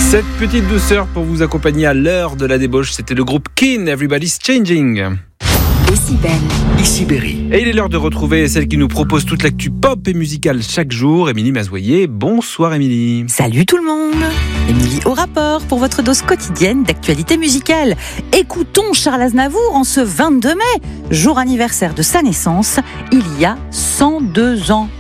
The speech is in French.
Cette petite douceur pour vous accompagner à l'heure de la débauche, c'était le groupe Keane, Everybody's Changing. Ici Berry. Et il est l'heure de retrouver celle qui nous propose toute l'actu pop et musicale chaque jour, Émilie Mazoyer. Bonsoir Émilie. Salut tout le monde. Émilie au rapport pour votre dose quotidienne d'actualité musicale. Écoutons Charles Aznavour en ce 22 mai, jour anniversaire de sa naissance, il y a 102 ans.